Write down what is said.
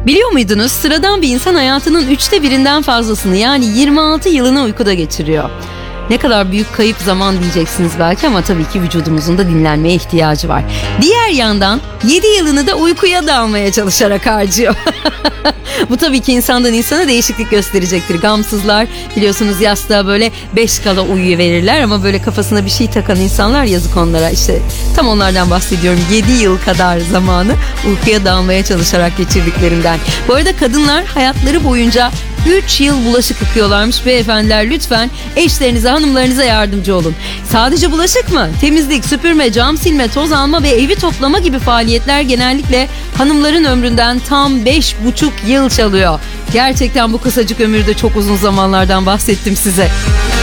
Biliyor muydunuz? Sıradan bir insan hayatının 1/3'ünden fazlasını, yani 26 yılını uykuda geçiriyor. Ne kadar büyük kayıp zaman diyeceksiniz belki, ama tabii ki vücudumuzun da dinlenmeye ihtiyacı var. Diğer yandan 7 yılını da uykuya dalmaya çalışarak harcıyor. Bu tabii ki insandan insana değişiklik gösterecektir. Gamsızlar biliyorsunuz yastığa böyle 5 kala uyuverirler, ama böyle kafasına bir şey takan insanlar, yazık onlara. İşte tam onlardan bahsediyorum. 7 yıl kadar zamanı uykuya dalmaya çalışarak geçirdiklerinden. Bu arada kadınlar hayatları boyunca 3 yıl bulaşık yıkıyorlarmış. Beyefendiler, lütfen eşlerinize, hanımlarınıza yardımcı olun. Sadece bulaşık mı? Temizlik, süpürme, cam silme, toz alma ve evi toplama gibi faaliyetler genellikle hanımların ömründen tam 5,5 yıl çalıyor. Gerçekten bu kısacık ömürde çok uzun zamanlardan bahsettim size.